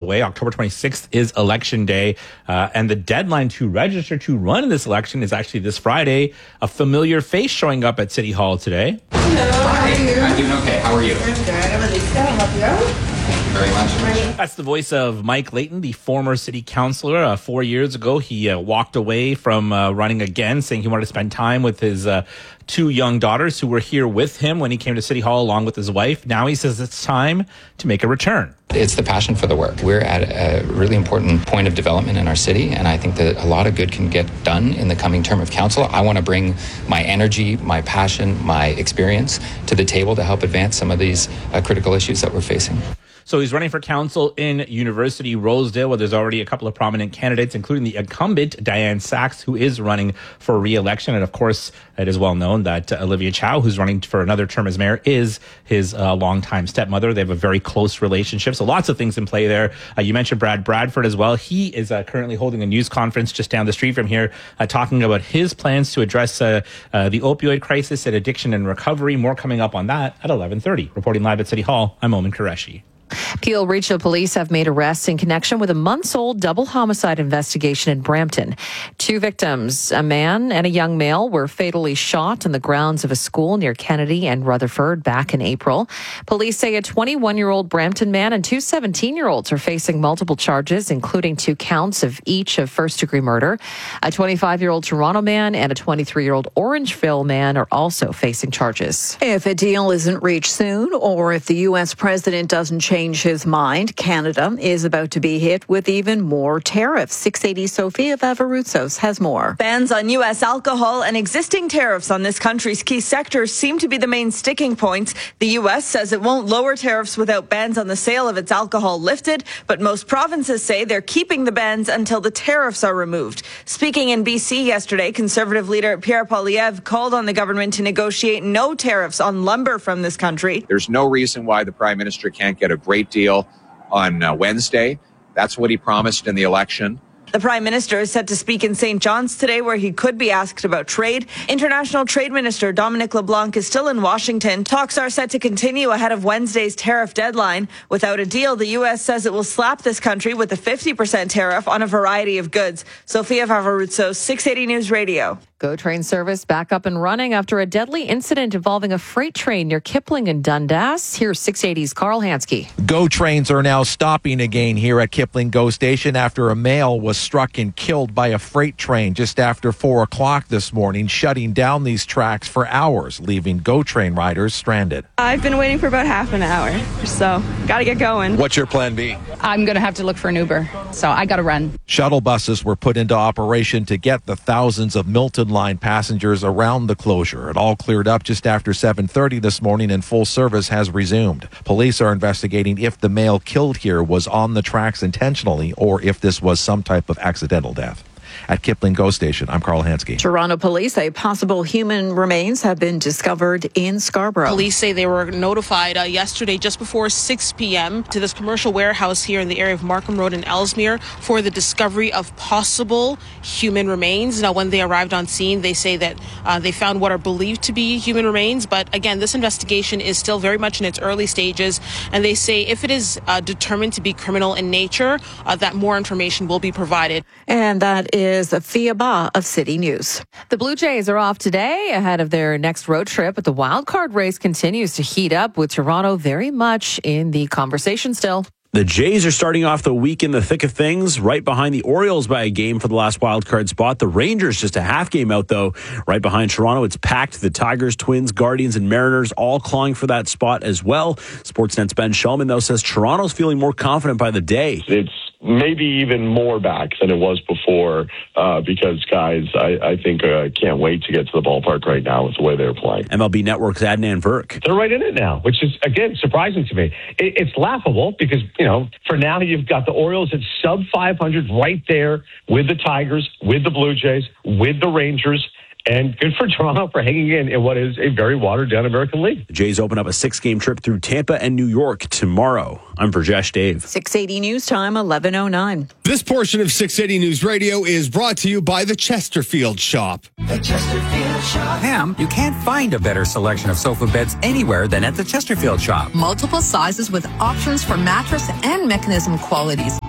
away. October 26th is Election Day. And the deadline to register to run in this election is actually this Friday. A familiar face showing up at City Hall today. Hello, how are you? I'm doing okay. How are you? I'm good. I'm Alicia. I'll help you out. Thank you very much. That's the voice of Mike Layton, the former city councillor. 4 years ago, he walked away from running again, saying he wanted to spend time with his two young daughters who were here with him when he came to City Hall along with his wife. Now he says it's time to make a return. It's the passion for the work. We're at a really important point of development in our city, and I think that a lot of good can get done in the coming term of council. I want to bring my energy, my passion, my experience to the table to help advance some of these critical issues that we're facing. So he's running for council in University Rosedale, where there's already a couple of prominent candidates, including the incumbent Diane Sachs, who is running for re-election. And of course, it is well known that Olivia Chow, who's running for another term as mayor, is his longtime stepmother. They have a very close relationship. So lots of things in play there. You mentioned Brad Bradford as well. He is currently holding a news conference just down the street from here, talking about his plans to address the opioid crisis and addiction and recovery. More coming up on that at 11:30. Reporting live at City Hall, I'm Omen Qureshi. Peel Regional Police have made arrests in connection with a months-old double homicide investigation in Brampton. Two victims, a man and a young male, were fatally shot on the grounds of a school near Kennedy and Rutherford back in April. Police say a 21-year-old Brampton man and two 17-year-olds are facing multiple charges, including 2 counts of each of first-degree murder. A 25-year-old Toronto man and a 23-year-old Orangeville man are also facing charges. If a deal isn't reached soon, or if the U.S. president doesn't change his mind, Canada is about to be hit with even more tariffs. 680 Sofia Vavaroutsos has more. Bans on U.S. alcohol and existing tariffs on this country's key sectors seem to be the main sticking points. The U.S. says it won't lower tariffs without bans on the sale of its alcohol lifted, but most provinces say they're keeping the bans until the tariffs are removed. Speaking in BC yesterday, Conservative leader Pierre Poilievre called on the government to negotiate no tariffs on lumber from this country. There's no reason why the Prime Minister can't get a great deal on Wednesday. That's what he promised in the election. The Prime Minister is set to speak in St. John's today, where he could be asked about trade. International Trade Minister Dominic LeBlanc is still in Washington. Talks are set to continue ahead of Wednesday's tariff deadline. Without a deal, the U.S. says it will slap this country with a 50% tariff on a variety of goods. Sofia Vavaroutsos, 680 News Radio. GO train service back up and running after a deadly incident involving a freight train near Kipling and Dundas. Here's 680's Carl Hansky. GO trains are now stopping again here at Kipling GO Station after a male was struck and killed by a freight train just after 4 o'clock this morning, shutting down these tracks for hours, leaving GO train riders stranded. I've been waiting for about half an hour, so got to get going. What's your plan B? I'm going to have to look for an Uber, so I got to run. Shuttle buses were put into operation to get the thousands of Milton Line passengers around the closure. It all cleared up just after 7:30 this morning and full service has resumed. Police are investigating if the male killed here was on the tracks intentionally or if this was some type of accidental death. At Kipling GO Station, I'm Carl Hansky. Toronto police say possible human remains have been discovered in Scarborough. Police say they were notified yesterday just before 6 p.m. to this commercial warehouse here in the area of Markham Road in Ellesmere for the discovery of possible human remains. Now, when they arrived on scene, they say that they found what are believed to be human remains. But again, this investigation is still very much in its early stages. And they say if it is determined to be criminal in nature, that more information will be provided. And that is Fia Ba of City News. The Blue Jays are off today ahead of their next road trip, but the wild card race continues to heat up with Toronto very much in the conversation still. The Jays are starting off the week in the thick of things, right behind the Orioles by a game for the last wildcard spot. The Rangers just a half game out, though. Right behind Toronto, it's packed. The Tigers, Twins, Guardians, and Mariners all clawing for that spot as well. Sportsnet's Ben Shulman, though, says Toronto's feeling more confident by the day. It's maybe even more back than it was before because guys, I think can't wait to get to the ballpark right now with the way they're playing. MLB Network's Adnan Virk. They're right in it now, which is, again, surprising to me. It's laughable because, you know, for now you've got the Orioles at sub 500 right there with the Tigers, with the Blue Jays, with the Rangers. And good for Toronto for hanging in what is a very watered-down American League. The Jays open up a 6-game trip through Tampa and New York tomorrow. I'm Virjesh Dave. 680 News Time, 11:09. This portion of 680 News Radio is brought to you by the Chesterfield Shop. The Chesterfield Shop. Pam, you can't find a better selection of sofa beds anywhere than at the Chesterfield Shop. Multiple sizes with options for mattress and mechanism qualities.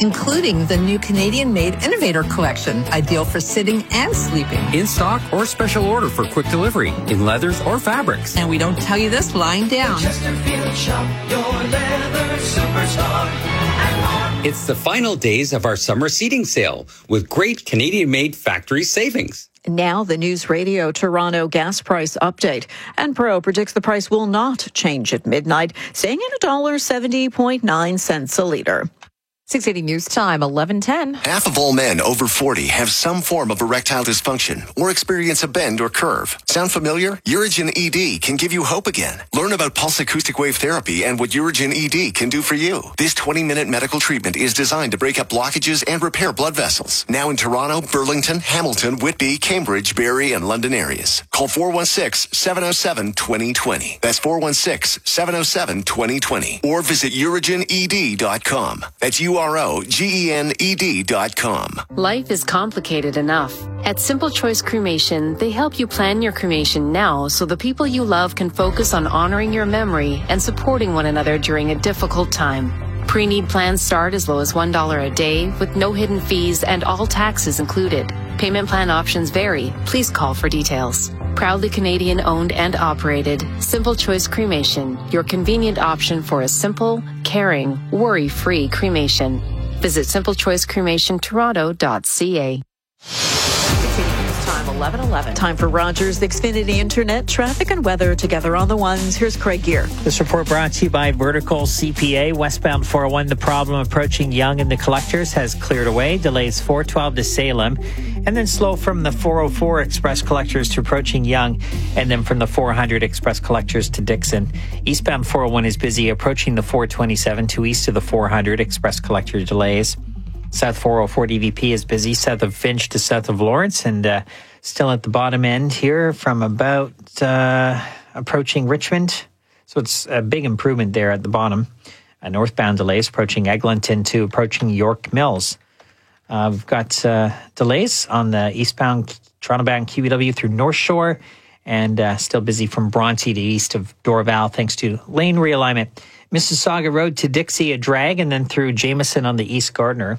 including the new Canadian-made Innovator Collection, ideal for sitting and sleeping. In stock or special order for quick delivery in leathers or fabrics. And we don't tell you this lying down. Chesterfield Shop, your leather superstar. It's the final days of our summer seating sale with great Canadian-made factory savings. Now the News Radio Toronto gas price update. Enpro predicts the price will not change at midnight, staying at $1.70.9 a litre. 680 News Time, 11:10. Half of all men over 40 have some form of erectile dysfunction or experience a bend or curve. Sound familiar? Urigen ED can give you hope again. Learn about pulse acoustic wave therapy and what Urigen ED can do for you. This 20-minute medical treatment is designed to break up blockages and repair blood vessels. Now in Toronto, Burlington, Hamilton, Whitby, Cambridge, Barrie, and London areas. Call 416-707-2020. That's 416-707-2020. Or visit urigened.com. That's UROGENED.com. Life is complicated enough. At Simple Choice Cremation, they help you plan your cremation now so the people you love can focus on honoring your memory and supporting one another during a difficult time. Pre-need plans start as low as $1 a day with no hidden fees and all taxes included. Payment plan options vary. Please call for details. Proudly Canadian owned and operated, Simple Choice Cremation, your convenient option for a simple, caring, worry-free cremation. Visit simplechoicecremationtoronto.ca. Time 11:11. Time for Rogers Xfinity Internet traffic and weather together on the ones. Here's Craig Gear. This report brought to you by Vertical CPA. Westbound 401, the problem approaching Yonge and the Collectors has cleared away. Delays 412 to Salem. And then slow from the 404 Express Collectors to approaching Yonge. And then from the 400 Express Collectors to Dixon. Eastbound 401 is busy approaching the 427 to east of the 400 Express Collector delays. South 404 DVP is busy south of Finch to south of Lawrence, and still at the bottom end here from about approaching Richmond. So it's a big improvement there at the bottom. Northbound delays approaching Eglinton to approaching York Mills. We've got delays on the eastbound Toronto-bound QEW through North Shore, and still busy from Bronte to east of Dorval thanks to lane realignment. Mississauga Road to Dixie, a drag, and then through Jameson on the East Gardner.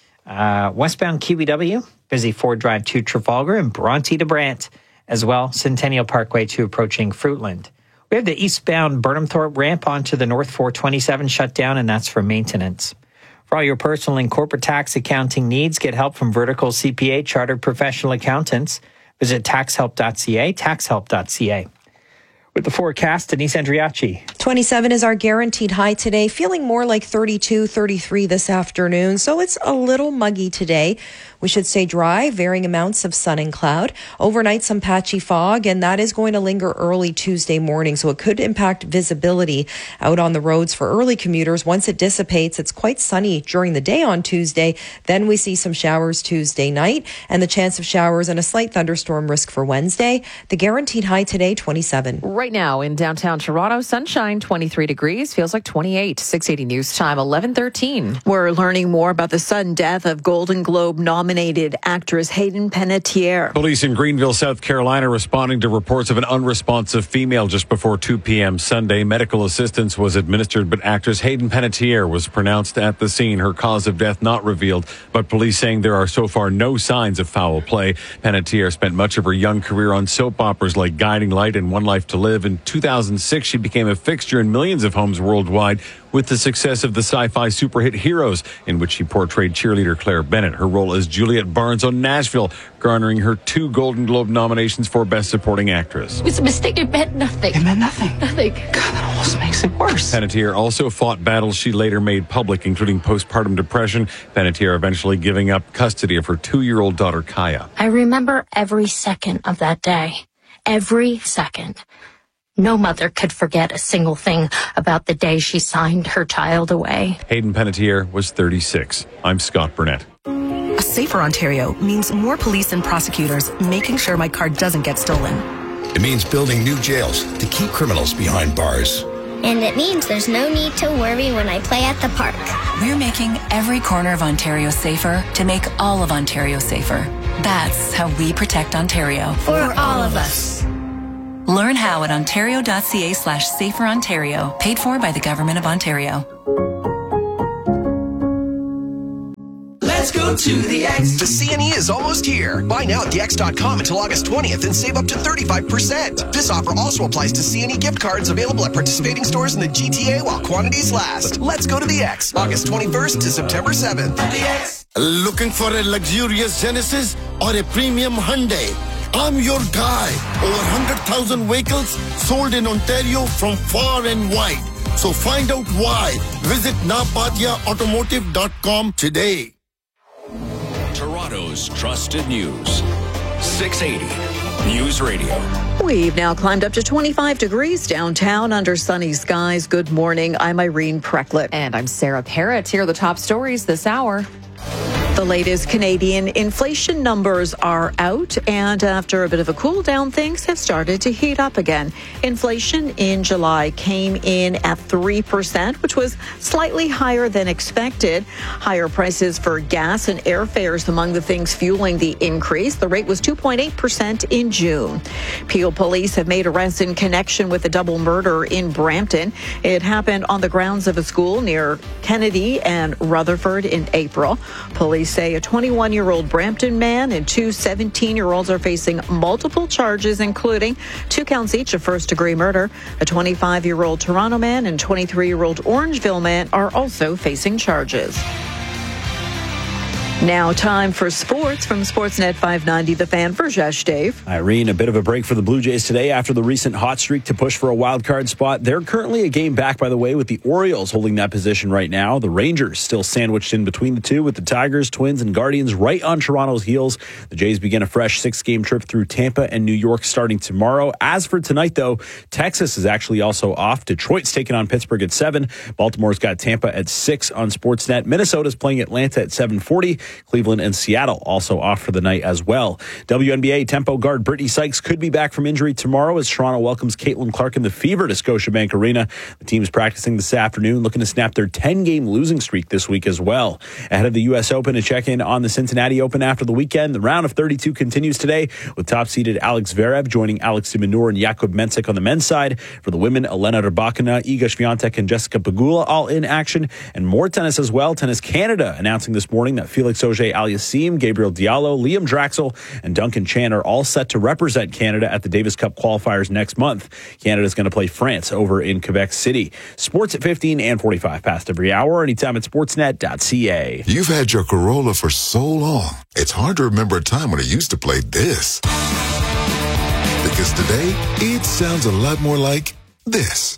Westbound QEW, busy Ford Drive to Trafalgar, and Bronte to Brant as well. Centennial Parkway to approaching Fruitland. We have the eastbound Burnhamthorpe ramp onto the North 427 shut down, and that's for maintenance. For all your personal and corporate tax accounting needs, get help from Vertical CPA Chartered Professional Accountants. Visit taxhelp.ca, taxhelp.ca. With the forecast, Denise Andriachi. 27 is our guaranteed high today, feeling more like 32, 33 this afternoon. So it's a little muggy today. We should stay dry, varying amounts of sun and cloud. Overnight, some patchy fog, and that is going to linger early Tuesday morning. So it could impact visibility out on the roads for early commuters. Once it dissipates, it's quite sunny during the day on Tuesday. Then we see some showers Tuesday night and the chance of showers and a slight thunderstorm risk for Wednesday. The guaranteed high today, 27. Right now in downtown Toronto, sunshine, 23 degrees, feels like 28. 680 News Time, 11:13. We're learning more about the sudden death of Golden Globe nominated actress Hayden Panettiere. Police in Greenville, South Carolina, responding to reports of an unresponsive female just before 2 p.m. Sunday. Medical assistance was administered, but actress Hayden Panettiere was pronounced at the scene. Her cause of death not revealed, but police saying there are so far no signs of foul play. Panettiere spent much of her young career on soap operas like Guiding Light and One Life to Live. In 2006, she became a fixture in millions of homes worldwide with the success of the sci-fi super hit Heroes, in which she portrayed cheerleader Claire Bennett. Her role as Juliet Barnes on Nashville, garnering her 2 Golden Globe nominations for Best Supporting Actress. It was a mistake. It meant nothing. It meant nothing. Nothing. God, that almost makes it worse. Panettiere also fought battles she later made public, including postpartum depression. Panettiere eventually giving up custody of her 2-year-old daughter, Kaya. I remember every second of that day. Every second. No mother could forget a single thing about the day she signed her child away. Hayden Panettiere was 36. I'm Scott Burnett. A safer Ontario means more police and prosecutors making sure my car doesn't get stolen. It means building new jails to keep criminals behind bars. And it means there's no need to worry when I play at the park. We're making every corner of Ontario safer to make all of Ontario safer. That's how we protect Ontario. For all of us. Learn how at ontario.ca/saferontario, paid for by the Government of Ontario. Let's go to the X. The CNE is almost here. Buy now at thex.com until August 20th and save up to 35%. This offer also applies to CNE gift cards available at participating stores in the GTA while quantities last. Let's go to the X. August 21st to September 7th. The X. Looking for a luxurious Genesis or a premium Hyundai? I'm your guy. Over 100,000 vehicles sold in Ontario from far and wide. So find out why. Visit napatiaautomotive.com today. Toronto's trusted news. 680 News Radio. We've now climbed up to 25 degrees downtown under sunny skies. Good morning. I'm Irene Preklet. And I'm Sarah Parrott. Here are the top stories this hour. The latest Canadian inflation numbers are out, and after a bit of a cool down, things have started to heat up again. Inflation in July came in at 3%, which was slightly higher than expected. Higher prices for gas and airfares among the things fueling the increase. The rate was 2.8% in June. Peel police have made arrests in connection with a double murder in Brampton. It happened on the grounds of a school near Kennedy and Rutherford in April. Police say a 21-year-old Brampton man and two 17-year-olds are facing multiple charges, including 2 counts each of first-degree murder. A 25-year-old Toronto man and 23-year-old Orangeville man are also facing charges. Now time for sports from Sportsnet 590, The Fan. For Jesh, Dave. Irene, a bit of a break for the Blue Jays today after the recent hot streak to push for a wild card spot. They're currently a game back, by the way, with the Orioles holding that position right now. The Rangers still sandwiched in between the two, with the Tigers, Twins, and Guardians right on Toronto's heels. The Jays begin a fresh 6-game trip through Tampa and New York starting tomorrow. As for tonight, though, Texas is actually also off. Detroit's taking on Pittsburgh at 7. Baltimore's got Tampa at 6 on Sportsnet. Minnesota's playing Atlanta at 7:40. Cleveland and Seattle also off for the night as well. WNBA tempo guard Brittany Sykes could be back from injury tomorrow as Toronto welcomes Caitlin Clark and the Fever to Scotiabank Arena. The team is practicing this afternoon, looking to snap their 10-game losing streak this week as well. Ahead of the U.S. Open, a check-in on the Cincinnati Open after the weekend. The round of 32 continues today with top-seeded Alex Zverev joining Alex de Minaur and Jakub Mensik on the men's side. For the women, Elena Rybakina, Iga Swiatek, and Jessica Pegula all in action. And more tennis as well. Tennis Canada announcing this morning that Felix Auger-Aliassime, Gabriel Diallo, Liam Draxel, and Duncan Chan are all set to represent Canada at the Davis Cup qualifiers next month. Canada's going to play France over in Quebec City. Sports at 15 and 45 past every hour, anytime at sportsnet.ca. You've had your Corolla for so long, it's hard to remember a time when it used to play this. Because today, it sounds a lot more like this.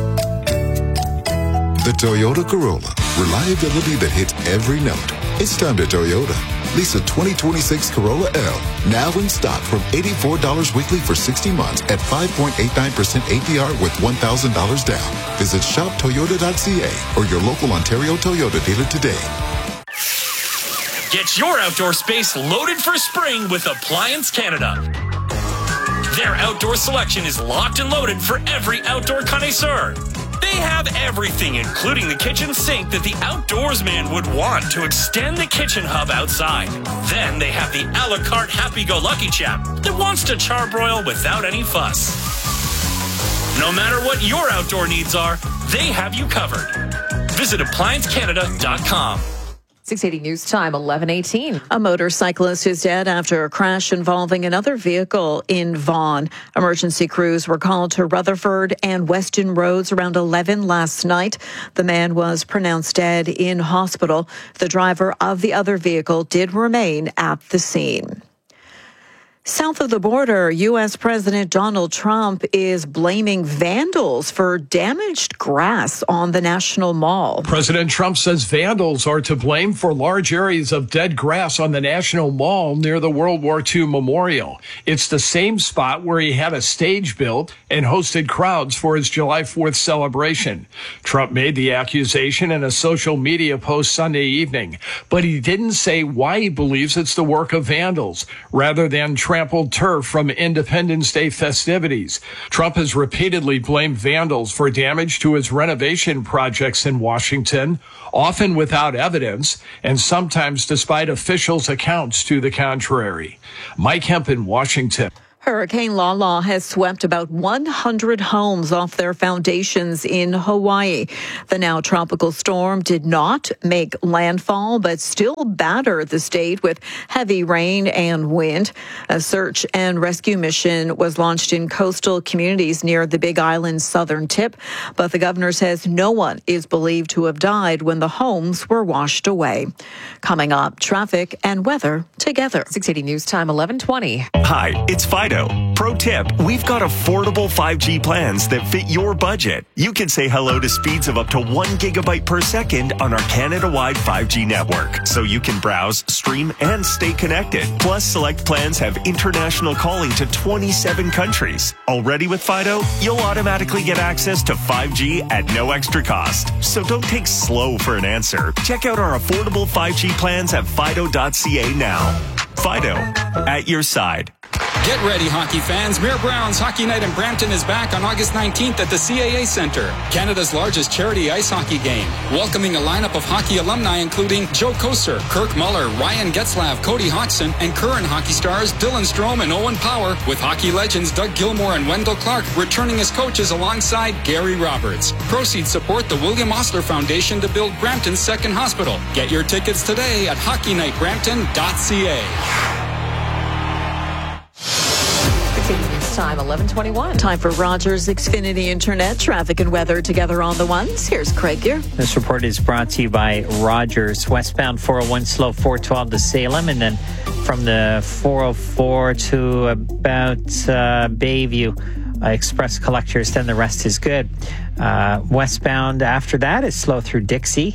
The Toyota Corolla. Reliability that hits every note. It's time to Toyota. Lease a 2026 Corolla L. Now in stock from $84 weekly for 60 months at 5.89% APR with $1,000 down. Visit shoptoyota.ca or your local Ontario Toyota dealer today. Get your outdoor space loaded for spring with Appliance Canada. Their outdoor selection is locked and loaded for every outdoor connoisseur. They have everything, including the kitchen sink that the outdoorsman would want to extend the kitchen hub outside. Then they have the a la carte happy-go-lucky chap that wants to charbroil without any fuss. No matter what your outdoor needs are, they have you covered. Visit ApplianceCanada.com. 680 News Time, 11:18. A motorcyclist is dead after a crash involving another vehicle in Vaughan. Emergency crews were called to Rutherford and Weston Roads around 11 last night. The man was pronounced dead in hospital. The driver of the other vehicle did remain at the scene. South of the border, U.S. President Donald Trump is blaming vandals for damaged grass on the National Mall. President Trump says vandals are to blame for large areas of dead grass on the National Mall near the World War II Memorial. It's the same spot where he had a stage built and hosted crowds for his July 4th celebration. Trump made the accusation in a social media post Sunday evening, but he didn't say why he believes it's the work of vandals rather than trampled turf from Independence Day festivities. Trump has repeatedly blamed vandals for damage to his renovation projects in Washington, often without evidence, and sometimes despite officials' accounts to the contrary. Mike Hemp in Washington. Hurricane Lala has swept about 100 homes off their foundations in Hawaii. The now tropical storm did not make landfall, but still battered the state with heavy rain and wind. A search and rescue mission was launched in coastal communities near the Big Island's southern tip, but the governor says no one is believed to have died when the homes were washed away. Coming up, traffic and weather together. 680 News Time, 11:20. Hi, it's Fido. Pro tip, we've got affordable 5G plans that fit your budget. You can say hello to speeds of up to 1 gigabyte per second on our Canada-wide 5G network, so you can browse, stream, and stay connected. Plus, select plans have international calling to 27 countries. Already with Fido, you'll automatically get access to 5G at no extra cost. So don't take slow for an answer. Check out our affordable 5G plans at fido.ca now. Fido, at your side. Get ready, hockey fans. Muir Browns Hockey Night in Brampton is back on August 19th at the CAA Centre, Canada's largest charity ice hockey game. Welcoming a lineup of hockey alumni including Joe Koser, Kirk Muller, Ryan Getzlav, Cody Hodgson, and current hockey stars Dylan Strome and Owen Power, with hockey legends Doug Gilmour and Wendell Clark returning as coaches alongside Gary Roberts. Proceeds support the William Osler Foundation to build Brampton's second hospital. Get your tickets today at hockeynightbrampton.ca. Time 11:21. Time for Rogers Xfinity Internet traffic and weather together on the ones. Here's Craig here. This report is brought to you by Rogers. Westbound 401 slow 412 to Salem, and then from the 404 to about Bayview Express collectors, then the rest is good. Westbound after that is slow through Dixon.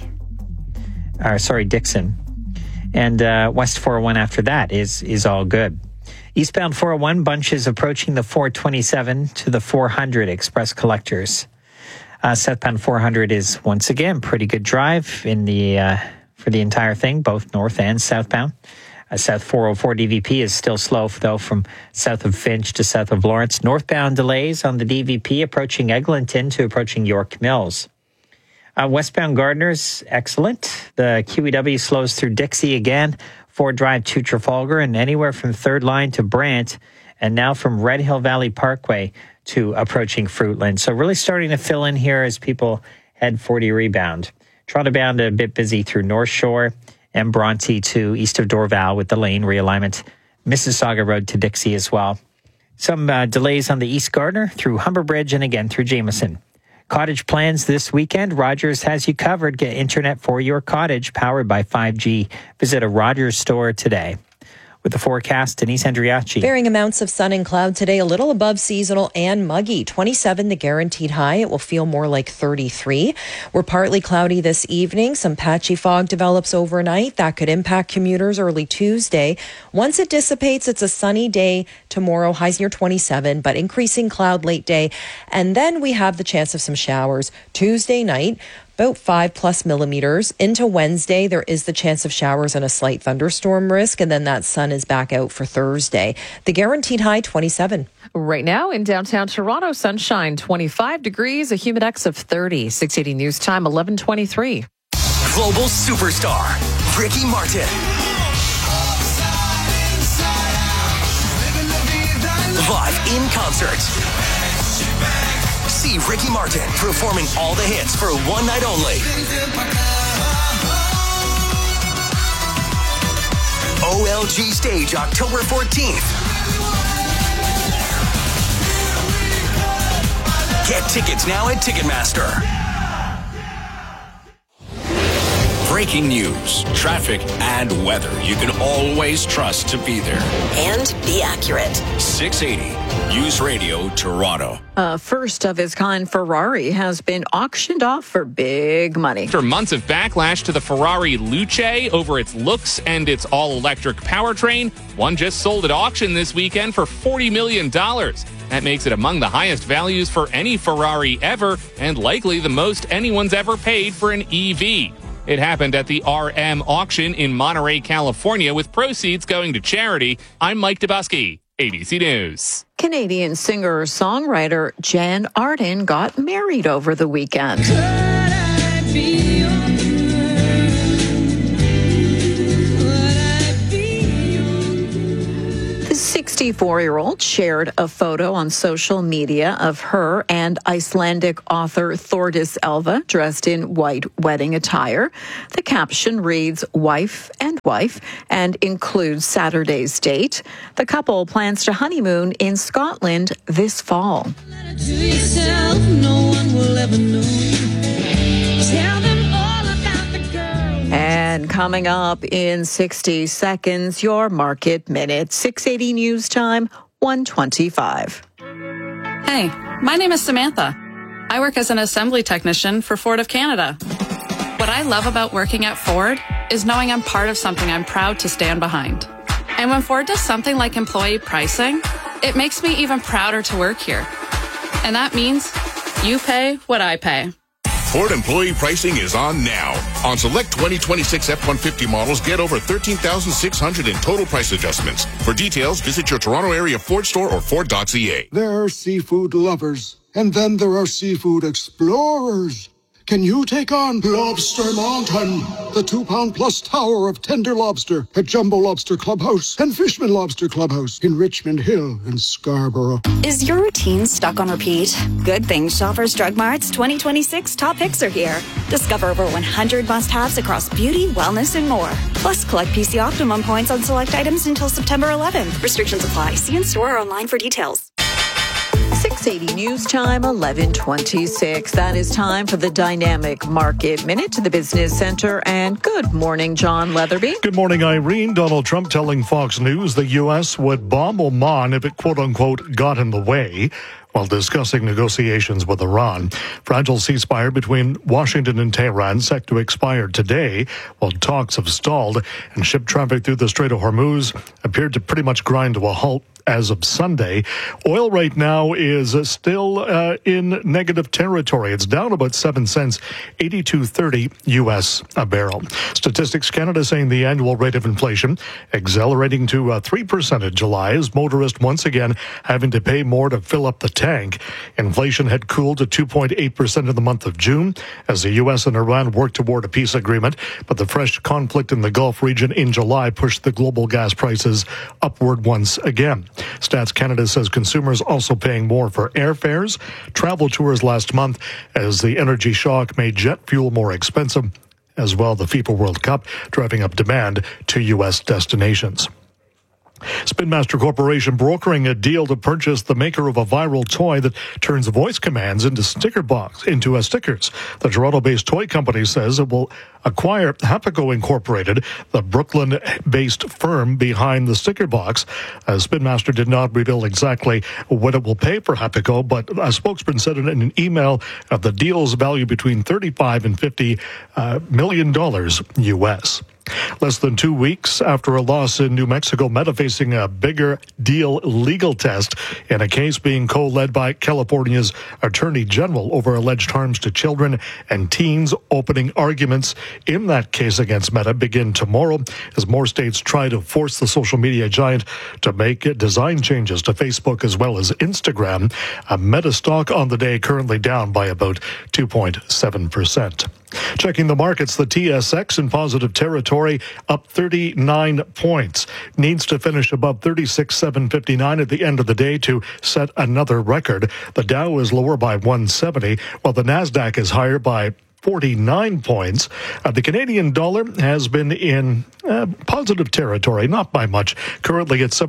And West 401 after that is all good. Eastbound 401 bunches approaching the 427 to the 400 express collectors. Southbound 400 is once again pretty good drive in the for the entire thing, both north and southbound. South 404 DVP is still slow though from south of Finch to south of Lawrence. Northbound delays on the DVP approaching Eglinton to approaching York Mills. Westbound Gardner's excellent. The QEW slows through Dixie again. Ford Drive to Trafalgar and anywhere from Third Line to Brant, and now from Red Hill Valley Parkway to approaching Fruitland. So really starting to fill in here as people head 40 rebound. Toronto bound a bit busy through North Shore and Bronte to east of Dorval with the lane realignment. Mississauga Road to Dixie as well. Some delays on the East Gardner through Humber Bridge and again through Jameson. Cottage plans this weekend. Rogers has you covered. Get internet for your cottage powered by 5G. Visit a Rogers store today. With the forecast, Denise Andriachi. Varying amounts of sun and cloud today, a little above seasonal and muggy. 27 the guaranteed high. It will feel more like 33. We're partly cloudy this evening. Some patchy fog develops overnight. That could impact commuters early Tuesday. Once it dissipates, it's a sunny day tomorrow. Highs near 27, but increasing cloud late day. And then we have the chance of some showers Tuesday night. About 5+ millimeters. Into Wednesday, there is the chance of showers and a slight thunderstorm risk, and then that sun is back out for Thursday. The guaranteed high, 27. Right now in downtown Toronto, sunshine, 25 degrees, a humidex of 30. 680 News Time, 11:23. Global superstar, Ricky Martin. Live in concert. See Ricky Martin performing all the hits for one night only. OLG Stage, October 14th. Get tickets now at Ticketmaster. Breaking news, traffic, and weather you can always trust to be there. And be accurate. 680 News Radio Toronto. First of its kind Ferrari has been auctioned off for big money. After months of backlash to the Ferrari Luce over its looks and its all-electric powertrain, one just sold at auction this weekend for $40 million. That makes it among the highest values for any Ferrari ever, and likely the most anyone's ever paid for an EV. It happened at the RM auction in Monterey, California, with proceeds going to charity. I'm Mike Dubusky, ABC News. Canadian singer-songwriter Jan Arden got married over the weekend. The 64-year-old shared a photo on social media of her and Icelandic author Þórdís Elva dressed in white wedding attire. The caption reads, "Wife and includes Saturday's date. The couple plans to honeymoon in Scotland this fall. To yourself, no one will ever know. Tell them all about the girl. And coming up in 60 seconds, your Market Minute. 680 News Time, 1:25. Hey, my name is Samantha. I work as an assembly technician for Ford of Canada. What I love about working at Ford is knowing I'm part of something I'm proud to stand behind. And when Ford does something like employee pricing, it makes me even prouder to work here. And that means you pay what I pay. Ford employee pricing is on now. On select 2026 F-150 models, get over $13,600 in total price adjustments. For details, visit your Toronto area Ford store or Ford.ca. There are seafood lovers, and then there are seafood explorers. Can you take on Lobster Mountain, the 2-pound-plus tower of tender lobster at Jumbo Lobster Clubhouse and Fishman Lobster Clubhouse in Richmond Hill and Scarborough? Is your routine stuck on repeat? Good thing Shoppers Drug Mart's 2026 top picks are here. Discover over 100 must-haves across beauty, wellness, and more. Plus, collect PC Optimum points on select items until September 11th. Restrictions apply. See in-store or online for details. 680 News Time, 11:26. That is time for the Dynamic Market Minute to the Business Center. And good morning, John Leatherby. Good morning, Irene. Donald Trump telling Fox News the U.S. would bomb Oman if it, quote-unquote, got in the way, while discussing negotiations with Iran. Fragile ceasefire between Washington and Tehran set to expire today, while talks have stalled, and ship traffic through the Strait of Hormuz appeared to pretty much grind to a halt as of Sunday. Oil right now is still in negative territory. It's down about 7 cents, 82.30 U.S. a barrel. Statistics Canada saying the annual rate of inflation accelerating to 3% in July as motorists once again having to pay more to fill up the tank. Inflation had cooled to 2.8% in the month of June as the U.S. and Iran worked toward a peace agreement, but the fresh conflict in the Gulf region in July pushed the global gas prices upward once again. Stats Canada says consumers also paying more for airfares, travel tours last month as the energy shock made jet fuel more expensive, as well the FIFA World Cup driving up demand to U.S. destinations. Spin Master Corporation brokering a deal to purchase the maker of a viral toy that turns voice commands into stickers. The Toronto-based toy company says it will acquire Hapico Incorporated, the Brooklyn-based firm behind the sticker box. Spin Master did not reveal exactly what it will pay for Hapico, but a spokesman said in an email that the deal's value between $35 and $50 million U.S. Less than 2 weeks after a loss in New Mexico, Meta facing a bigger deal legal test in a case being co-led by California's Attorney General over alleged harms to children and teens. Opening arguments in that case against Meta begin tomorrow as more states try to force the social media giant to make design changes to Facebook as well as Instagram. Meta stock on the day currently down by about 2.7%. Checking the markets, the TSX in positive territory, up 39 points. Needs to finish above 36,759 at the end of the day to set another record. The Dow is lower by 170, while the NASDAQ is higher by 49 points. The Canadian dollar has been in positive territory, not by much, currently at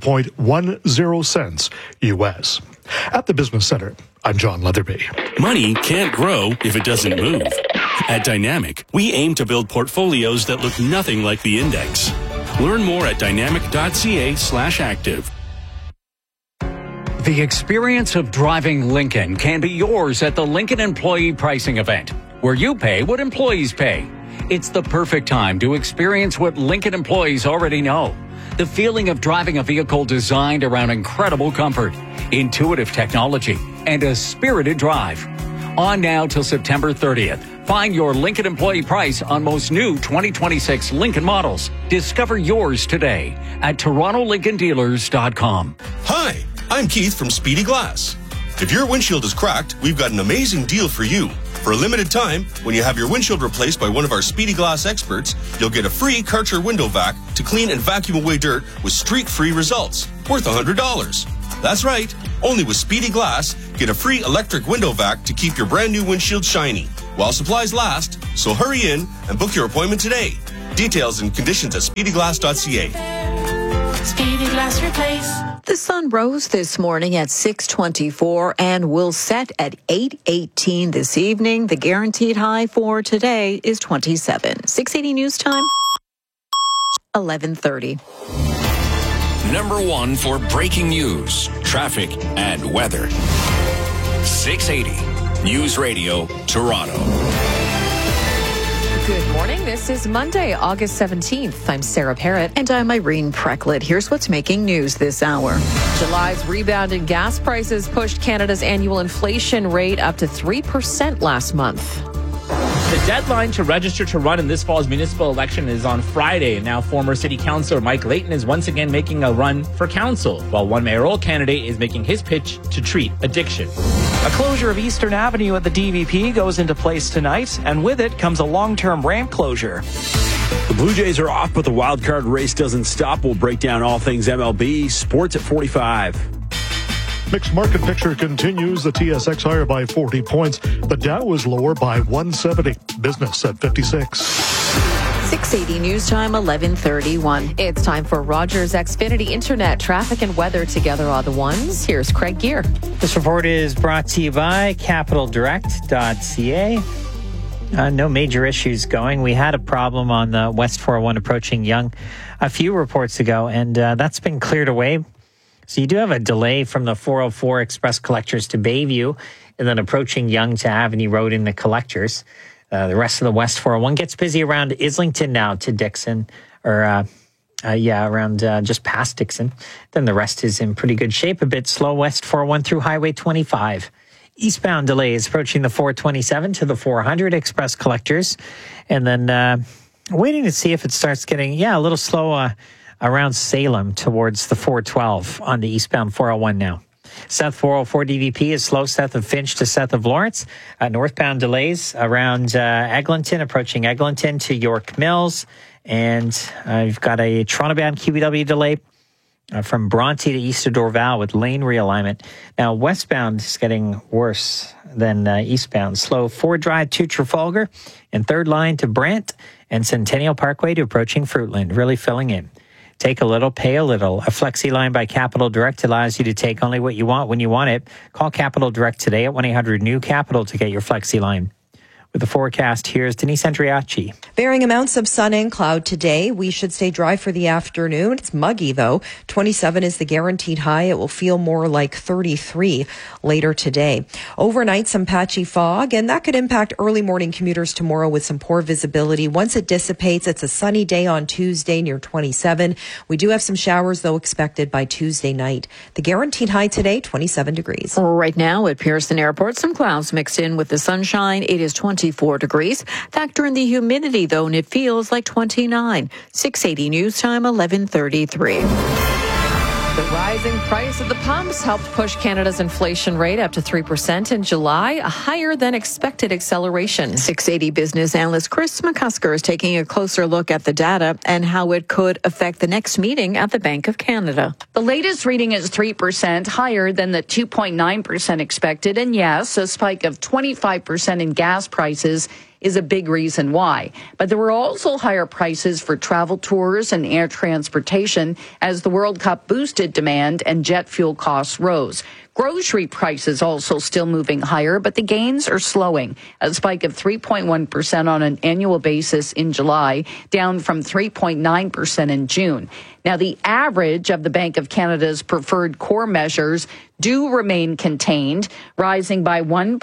72.10 cents U.S. At the Business Center, I'm John Leatherby. Money can't grow if it doesn't move. At Dynamic, we aim to build portfolios that look nothing like the index. Learn more at dynamic.ca/active. The experience of driving Lincoln can be yours at the Lincoln Employee Pricing Event, where you pay what employees pay. It's the perfect time to experience what Lincoln employees already know. The feeling of driving a vehicle designed around incredible comfort, intuitive technology, and a spirited drive. On now till September 30th. Find your Lincoln employee price on most new 2026 Lincoln models. Discover yours today at TorontoLincolnDealers.com. Hi, I'm Keith from Speedy Glass. If your windshield is cracked, we've got an amazing deal for you. For a limited time, when you have your windshield replaced by one of our Speedy Glass experts, you'll get a free Karcher window vac to clean and vacuum away dirt with streak-free results, worth $100. That's right. Only with Speedy Glass, get a free electric window vac to keep your brand new windshield shiny while supplies last. So hurry in and book your appointment today. Details and conditions at speedyglass.ca. Speedy Glass Replace. The sun rose this morning at 6:24 and will set at 8:18 this evening. The guaranteed high for today is 27. 680 News Time, 11:30. Number one for breaking news, traffic, and weather. 680 News Radio, Toronto. Good morning. This is Monday, August 17th. I'm Sarah Parrott. And I'm Irene Precklett. Here's what's making news this hour. July's rebound in gas prices pushed Canada's annual inflation rate up to 3% last month. The deadline to register to run in this fall's municipal election is on Friday. Now, former city councillor Mike Layton is once again making a run for council, while one mayoral candidate is making his pitch to treat addiction. A closure of Eastern Avenue at the DVP goes into place tonight, and with it comes a long-term ramp closure. The Blue Jays are off, but the wild card race doesn't stop. We'll break down all things MLB. Sports at 45. Mixed market picture continues. The TSX higher by 40 points. The Dow is lower by 170. Business at 56. 680 News Time, 11:31. It's time for Rogers Xfinity Internet traffic and weather together are the ones. Here's Craig Gear. This report is brought to you by CapitalDirect.ca. No major issues going. We had a problem on the West 401 approaching Yonge a few reports ago, and that's been cleared away. So you do have a delay from the 404 Express Collectors to Bayview, and then approaching Yonge to Avenue Road in the Collectors. The rest of the West 401 gets busy around Islington now to Dixon, or around just past Dixon. Then the rest is in pretty good shape. A bit slow West 401 through Highway 25. Eastbound delays approaching the 427 to the 400 Express Collectors, and then waiting to see if it starts getting a little slow around Salem towards the 412 on the eastbound 401 now. South 404 DVP is slow south of Finch to south of Lawrence. Northbound delays around Eglinton, approaching Eglinton to York Mills. And you've got a Toronto-bound QEW delay from Bronte to east of Dorval with lane realignment. Now, westbound is getting worse than eastbound. Slow Ford Drive to Trafalgar and third line to Brant and Centennial Parkway to approaching Fruitland, really filling in. Take a little, pay a little. A Flexi line by Capital Direct allows you to take only what you want when you want it. Call Capital Direct today at 1-800-NEW-CAPITAL to get your Flexi line. With the forecast, here's Denise Andriacci. Varying amounts of sun and cloud today. We should stay dry for the afternoon. It's muggy, though. 27 is the guaranteed high. It will feel more like 33 later today. Overnight, some patchy fog, and that could impact early morning commuters tomorrow with some poor visibility. Once it dissipates, it's a sunny day on Tuesday near 27. We do have some showers, though, expected by Tuesday night. The guaranteed high today, 27 degrees. Right now at Pearson Airport, some clouds mixed in with the sunshine. It is 24 degrees. Factor in the humidity, though, and it feels like 29. 680 News Time, 11:33. The rising price of the pumps helped push Canada's inflation rate up to 3% in July, a higher than expected acceleration. 680 business analyst Chris McCusker is taking a closer look at the data and how it could affect the next meeting at the Bank of Canada. The latest reading is 3% higher than the 2.9% expected. And yes, a spike of 25% in gas prices is a big reason why. But there were also higher prices for travel tours and air transportation as the World Cup boosted demand and jet fuel costs rose. Grocery prices also still moving higher, but the gains are slowing. A spike of 3.1% on an annual basis in July, down from 3.9% in June. Now, the average of the Bank of Canada's preferred core measures do remain contained, rising by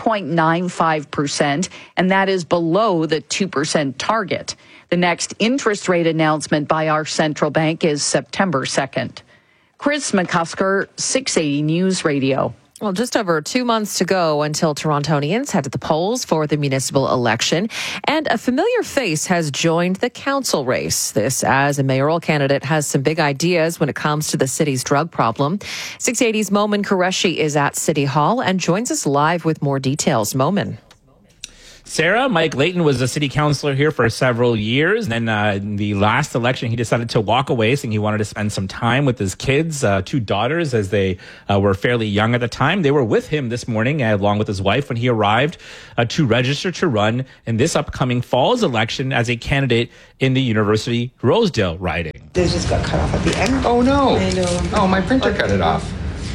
1.95%, and that is below the 2% target. The next interest rate announcement by our central bank is September 2nd. Chris McCusker, 680 News Radio. Well, just over 2 months to go until Torontonians head to the polls for the municipal election. And a familiar face has joined the council race. This as a mayoral candidate has some big ideas when it comes to the city's drug problem. 680's Momin Qureshi is at City Hall and joins us live with more details. Momin. Sarah, Mike Layton was a city councilor here for several years. And then in the last election, he decided to walk away, saying he wanted to spend some time with his kids, 2 daughters, as they were fairly young at the time. They were with him this morning, along with his wife, when he arrived to register to run in this upcoming fall's election as a candidate in the University Rosedale riding. They just got cut off at the end. Oh, no. I know. Oh, my printer cut it off.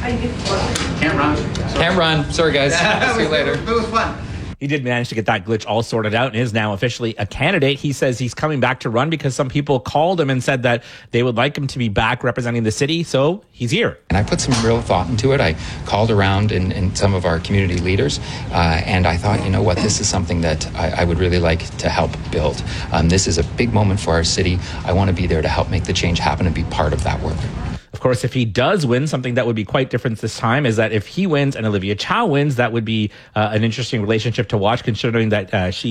Can't run. Can't run. Sorry, guys. See you later. It was fun. He did manage to get that glitch all sorted out and is now officially a candidate. He says he's coming back to run because some people called him and said that they would like him to be back representing the city. So he's here. And I put some real thought into it. I called around in some of our community leaders, and I thought, you know what, this is something that I would really like to help build. This is a big moment for our city. I want to be there to help make the change happen and be part of that work. Of course, if he does win, something that would be quite different this time is that if he wins and Olivia Chow wins, that would be an interesting relationship to watch, considering that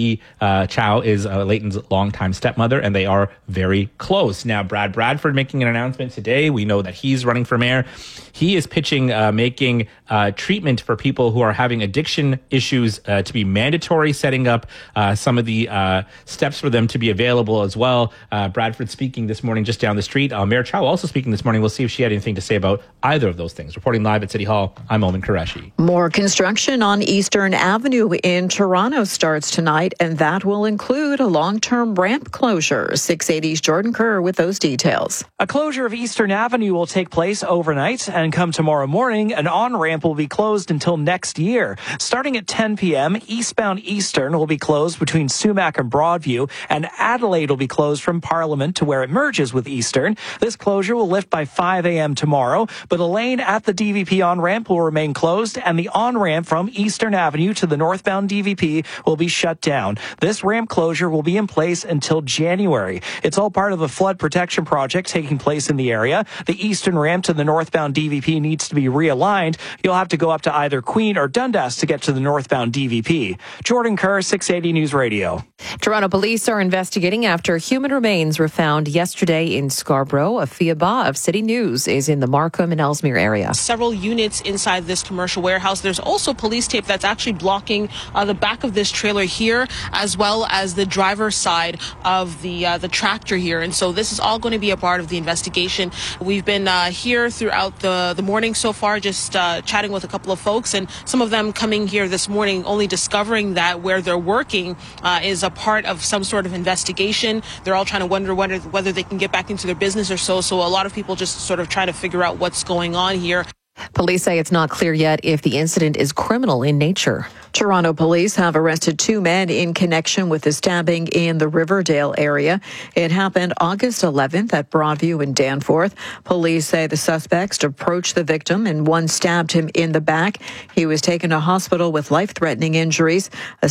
Chow is Layton's longtime stepmother, and they are very close. Now, Brad Bradford making an announcement today. We know that he's running for mayor. He is pitching making treatment for people who are having addiction issues to be mandatory, setting up some of the steps for them to be available as well. Bradford speaking this morning just down the street. Mayor Chow also speaking this morning. We'll see if she had anything to say about either of those things. Reporting live at City Hall, I'm Omen Qureshi. More construction on Eastern Avenue in Toronto starts tonight, and that will include a long-term ramp closure. 680's Jordan Kerr with those details. A closure of Eastern Avenue will take place overnight, and come tomorrow morning, an on-ramp will be closed until next year. Starting at 10 p.m., eastbound Eastern will be closed between Sumac and Broadview, and Adelaide will be closed from Parliament to where it merges with Eastern. This closure will lift by 5 a.m. tomorrow, but a lane at the DVP on-ramp will remain closed, and the on-ramp from Eastern Avenue to the northbound DVP will be shut down. This ramp closure will be in place until January. It's all part of a flood protection project taking place in the area. The Eastern ramp to the northbound DVP needs to be realigned. You'll have to go up to either Queen or Dundas to get to the northbound DVP. Jordan Kerr, 680 News Radio. Toronto police are investigating after human remains were found yesterday in Scarborough. Afia Ba of City News is in the Markham and Ellesmere area. Several units inside this commercial warehouse. There's also police tape that's actually blocking the back of this trailer here, as well as the driver's side of the tractor here. And so this is all going to be a part of the investigation. We've been here throughout the morning so far, just chatting with a couple of folks, and some of them coming here this morning only discovering that where they're working is a part of some sort of investigation. They're all trying to wonder whether they can get back into their business or so. So a lot of people just sort of trying to figure out what's going on here. Police say it's not clear yet if the incident is criminal in nature. Toronto police have arrested 2 men in connection with the stabbing in the Riverdale area. It happened August 11th at Broadview and Danforth. Police say the suspects approached the victim and one stabbed him in the back. He was taken to hospital with life-threatening injuries. A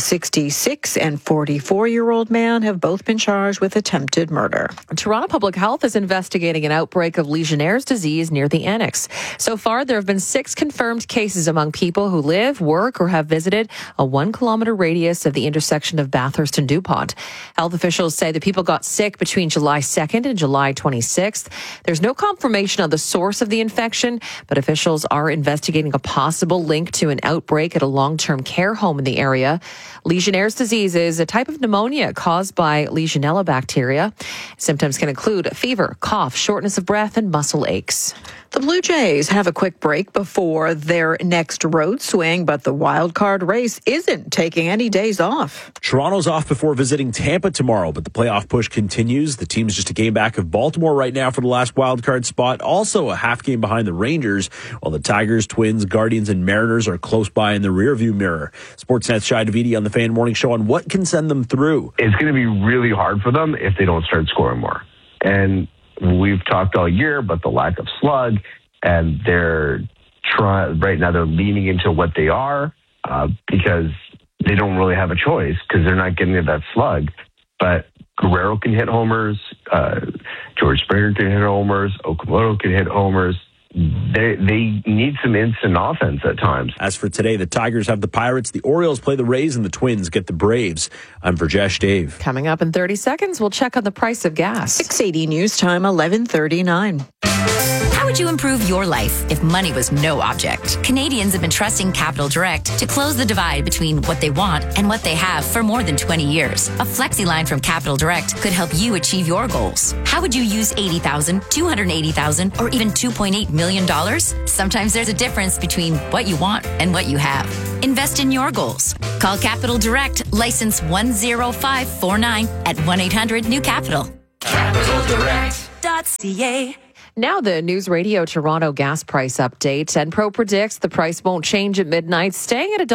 66 and 44-year-old man have both been charged with attempted murder. Toronto Public Health is investigating an outbreak of Legionnaire's disease near the Annex. So far, there have been 6 confirmed cases among people who live, work, or have visited a 1-kilometer radius of the intersection of Bathurst and DuPont. Health officials say the people got sick between July 2nd and July 26th. There's no confirmation of the source of the infection, but officials are investigating a possible link to an outbreak at a long-term care home in the area. Legionnaire's disease is a type of pneumonia caused by Legionella bacteria. Symptoms can include fever, cough, shortness of breath, and muscle aches. The Blue Jays have a quick break before their next road swing, but the wild card race isn't taking any days off. Toronto's off before visiting Tampa tomorrow, but the playoff push continues. The team's just a game back of Baltimore right now for the last wild card spot. Also a half game behind the Rangers, while the Tigers, Twins, Guardians, and Mariners are close by in the rearview mirror. Sportsnet's Shai Davidi on the Fan Morning Show on what can send them through. It's going to be really hard for them if they don't start scoring more. And we've talked all year about the lack of slug, and right now they're leaning into what they are because they don't really have a choice because they're not getting to that slug. But Guerrero can hit homers, George Springer can hit homers, Okamoto can hit homers. They need some instant offense at times. As for today, the Tigers have the Pirates, the Orioles play the Rays, and the Twins get the Braves. I'm Virjesh Dave. Coming up in 30 seconds, we'll check on the price of gas. 680 News Time, 11:39. How would would you improve your life if money was no object? Canadians have been trusting Capital Direct to close the divide between what they want and what they have for more than 20 years. A FlexiLine from Capital Direct could help you achieve your goals. How would you use $80,000, $280,000, or even $2.8 million? Sometimes there's a difference between what you want and what you have. Invest in your goals. Call Capital Direct, license 10549 at 1-800-NEW-CAPITAL. CapitalDirect.ca. Now the News Radio Toronto gas price update. And Pro predicts the price won't change at midnight, staying at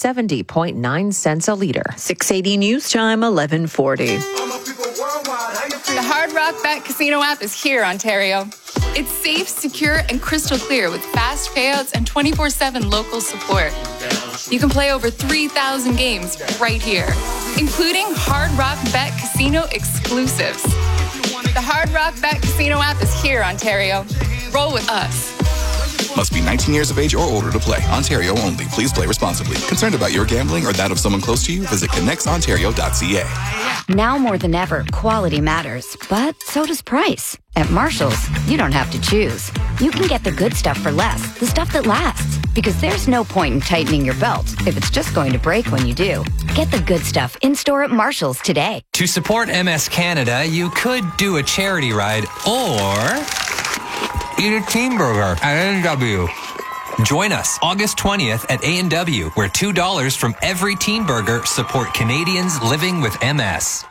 $1.70.9 a liter. 680 News Time, 1140. The Hard Rock Bet Casino app is here, Ontario. It's safe, secure, and crystal clear with fast payouts and 24/7 local support. You can play over 3,000 games right here, including Hard Rock Bet Casino exclusives. The Hard Rock Bet Casino app is here, Ontario. Roll with us. Must be 19 years of age or older to play. Ontario only. Please play responsibly. Concerned about your gambling or that of someone close to you? Visit connectsontario.ca. Now more than ever, quality matters, but so does price. At Marshall's, you don't have to choose. You can get the good stuff for less, the stuff that lasts. Because there's no point in tightening your belt if it's just going to break when you do. Get the good stuff in-store at Marshall's today. To support MS Canada, you could do a charity ride or eat a teen burger at A&W. Join us August 20th at A&W, where $2 from every teen burger support Canadians living with MS.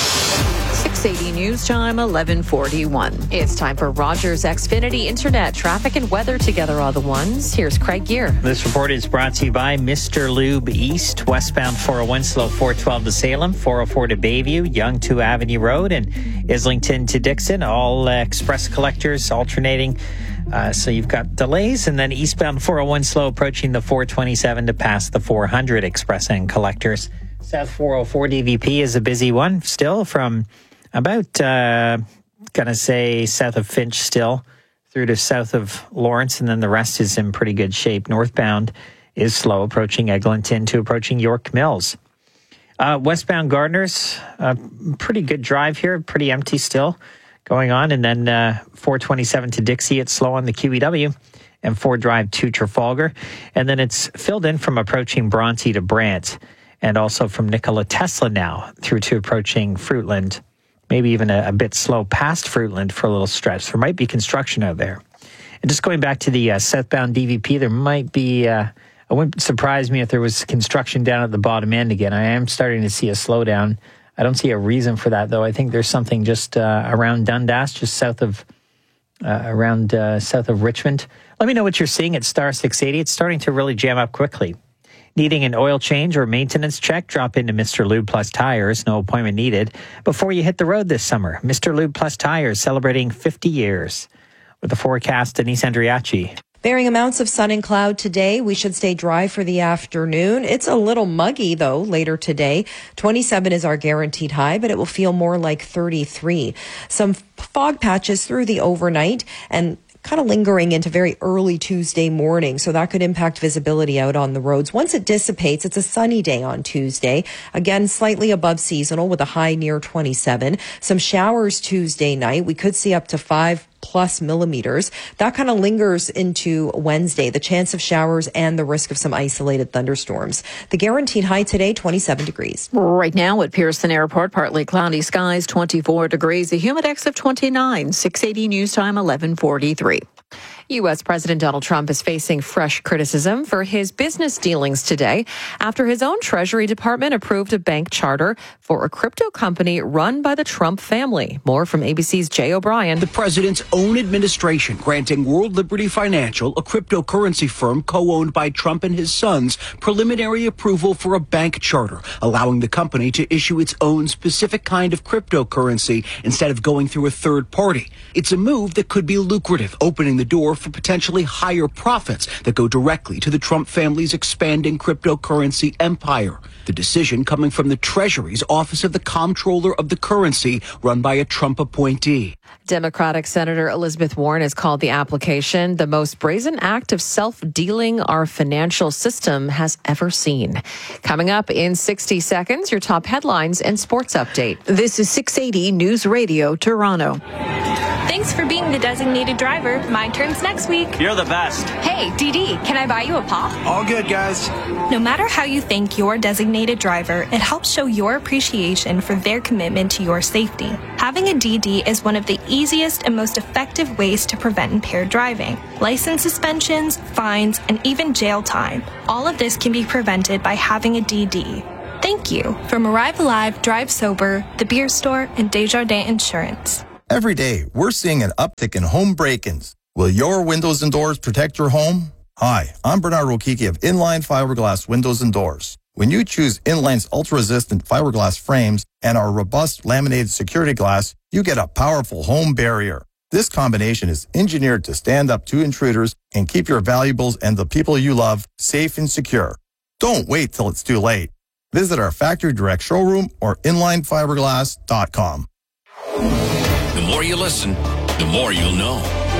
680 News Time, 1141. It's time for Rogers Xfinity Internet. Traffic and weather together are the ones. Here's Craig Gear. This report is brought to you by Mr. Lube East, westbound 401, slow 412 to Salem, 404 to Bayview, Yonge 2 Avenue Road, and Islington to Dixon. All express collectors alternating. So you've got delays, and then eastbound 401 slow approaching the 427 to pass the 400 express and collectors. South 404 DVP is a busy one still from about, gonna say south of Finch still through to south of Lawrence, and then the rest is in pretty good shape. Northbound is slow approaching Eglinton to approaching York Mills. Westbound Gardeners, pretty good drive here, pretty empty still going on. And then 427 to Dixie, it's slow on the QEW, and 4 Drive to Trafalgar. And then it's filled in from approaching Bronte to Brant, and also from Nikola Tesla now through to approaching Fruitland. Maybe even a bit slow past Fruitland for a little stretch. There might be construction out there. And just going back to the southbound DVP, there might be, it wouldn't surprise me if there was construction down at the bottom end again. I am starting to see a slowdown. I don't see a reason for that, though. I think there's something just around Dundas, just south of south of Richmond. Let me know what you're seeing at Star 680. It's starting to really jam up quickly. Needing an oil change or maintenance check? Drop into Mr. Lube Plus Tires. No appointment needed before you hit the road this summer. Mr. Lube Plus Tires celebrating 50 years. With the forecast, Denise Andriachi. Varying amounts of sun and cloud today. We should stay dry for the afternoon. It's a little muggy, though, later today. 27 is our guaranteed high, but it will feel more like 33. Some fog patches through the overnight and kind of lingering into very early Tuesday morning. So that could impact visibility out on the roads. Once it dissipates, it's a sunny day on Tuesday. Again, slightly above seasonal with a high near 27. Some showers Tuesday night. We could see up to 5+ millimeters. That kind of lingers into Wednesday, the chance of showers and the risk of some isolated thunderstorms. The guaranteed high today, 27 degrees. Right now at Pearson Airport, partly cloudy skies, 24 degrees, a humidex of 29, 680 News Time, 1143. U.S. President Donald Trump is facing fresh criticism for his business dealings today after his own Treasury Department approved a bank charter for a crypto company run by the Trump family. More from ABC's Jay O'Brien. The president's own administration granting World Liberty Financial, a cryptocurrency firm co-owned by Trump and his sons, preliminary approval for a bank charter, allowing the company to issue its own specific kind of cryptocurrency instead of going through a third party. It's a move that could be lucrative, opening the door for potentially higher profits that go directly to the Trump family's expanding cryptocurrency empire. The decision coming from the Treasury's Office of the Comptroller of the Currency, run by a Trump appointee. Democratic Senator Elizabeth Warren has called the application the most brazen act of self-dealing our financial system has ever seen. Coming up in 60 seconds, your top headlines and sports update. This is 680 News Radio Toronto. Thanks for being the designated driver. My turn's next week. You're the best. Hey, DD, can I buy you a pop? All good, guys. No matter how you thank your designated driver, it helps show your appreciation for their commitment to your safety. Having a DD is one of the easiest and most effective ways to prevent impaired driving. License suspensions, fines, and even jail time. All of this can be prevented by having a DD. Thank you. From Arrive Alive, Drive Sober, The Beer Store, and Desjardins Insurance. Every day, we're seeing an uptick in home break-ins. Will your windows and doors protect your home? Hi, I'm Bernard Rokiki of Inline Fiberglass Windows and Doors. When you choose Inline's ultra-resistant fiberglass frames and our robust laminated security glass, you get a powerful home barrier. This combination is engineered to stand up to intruders and keep your valuables and the people you love safe and secure. Don't wait till it's too late. Visit our factory direct showroom or inlinefiberglass.com. The more you listen, the more you'll know.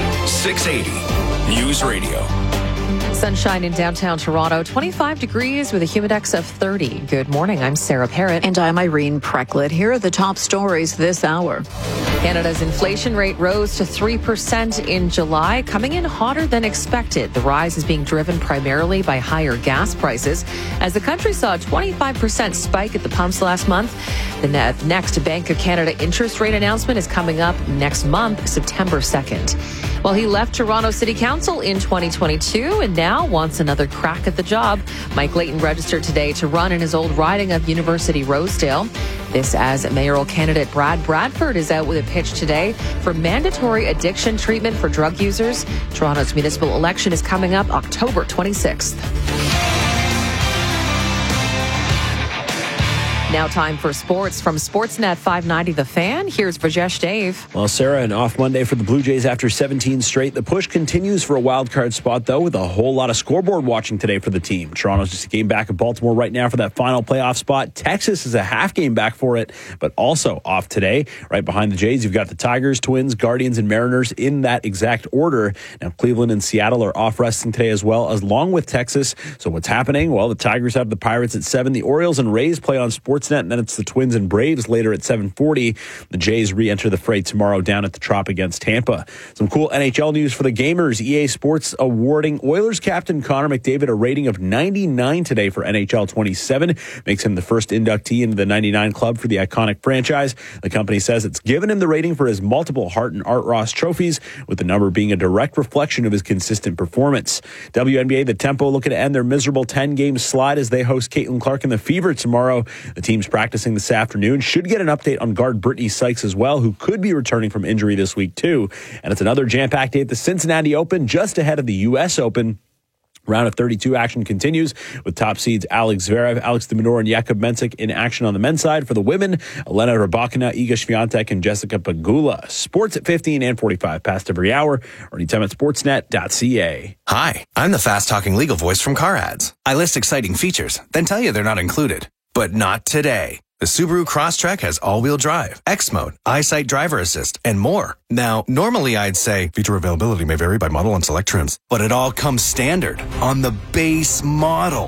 680 News Radio. Sunshine in downtown Toronto, 25 degrees with a humidex of 30. Good morning. I'm Sarah Parrott. And I'm Irene Precklett. Here are the top stories this hour. Canada's inflation rate rose to 3% in July, coming in hotter than expected. The rise is being driven primarily by higher gas prices, as the country saw a 25% spike at the pumps last month. The next Bank of Canada interest rate announcement is coming up next month, September 2nd. Well, he left Toronto City Council in 2022 and now wants another crack at the job. Mike Layton registered today to run in his old riding of University Rosedale. This as mayoral candidate Brad Bradford is out with a pitch today for mandatory addiction treatment for drug users. Toronto's municipal election is coming up October 26th. Now time for sports from Sportsnet 590 The Fan. Here's Rajesh Dave. Well, Sarah, an off Monday for the Blue Jays after 17 straight. The push continues for a wild card spot, though, with a whole lot of scoreboard watching today for the team. Toronto's just a game back of Baltimore right now for that final playoff spot. Texas is a half game back for it, but also off today. Right behind the Jays, you've got the Tigers, Twins, Guardians, and Mariners in that exact order. Now, Cleveland and Seattle are off resting today as well, along with Texas. So what's happening? Well, the Tigers have the Pirates at 7. The Orioles and Rays play on Sportsnet, and then it's the Twins and Braves later at 7:40. The Jays re-enter the fray tomorrow down at the Trop against Tampa. Some cool NHL news for the gamers. EA Sports awarding Oilers captain Connor McDavid a rating of 99 today for NHL 27. Makes him the first inductee into the 99 club for the iconic franchise. The company says it's given him the rating for his multiple Hart and Art Ross trophies, with the number being a direct reflection of his consistent performance. WNBA, the Tempo looking to end their miserable 10-game slide as they host Caitlin Clark and the Fever tomorrow. The team's practicing this afternoon. Should get an update on guard Brittany Sykes as well, who could be returning from injury this week too. And it's another jam-packed day at the Cincinnati Open, just ahead of the U.S. Open. Round of 32 action continues with top seeds Alex Zverev, Alex de Minaur, and Jakub Mensik in action on the men's side. For the women, Elena Rybakina, Iga Swiatek, and Jessica Pegula. Sports at 15 and 45 past every hour, or anytime at sportsnet.ca. Hi, I'm the fast-talking legal voice from Car Ads. I list exciting features, then tell you they're not included. But not today. The Subaru Crosstrek has all-wheel drive, X-Mode, EyeSight driver assist, and more. Now, normally I'd say feature availability may vary by model and select trims, but it all comes standard on the base model.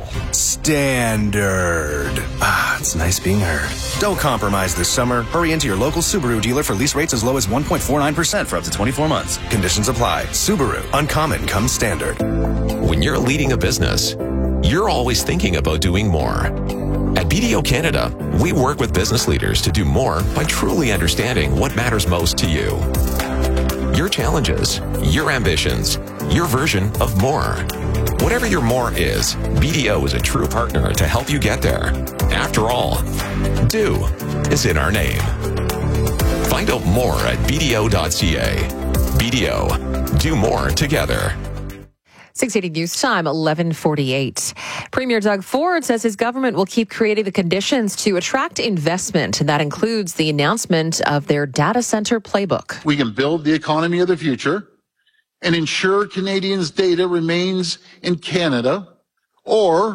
Standard. Ah, it's nice being heard. Don't compromise this summer. Hurry into your local Subaru dealer for lease rates as low as 1.49% for up to 24 months. Conditions apply. Subaru. Uncommon comes standard. When you're leading a business, you're always thinking about doing more. At BDO Canada, we work with business leaders to do more by truly understanding what matters most to you. Your challenges, your ambitions, your version of more. Whatever your more is, BDO is a true partner to help you get there. After all, do is in our name. Find out more at BDO.ca. BDO, do more together. 680 News Time, 11:48. Premier Doug Ford says his government will keep creating the conditions to attract investment, and that includes the announcement of their data center playbook. We can build the economy of the future and ensure Canadians' data remains in Canada, or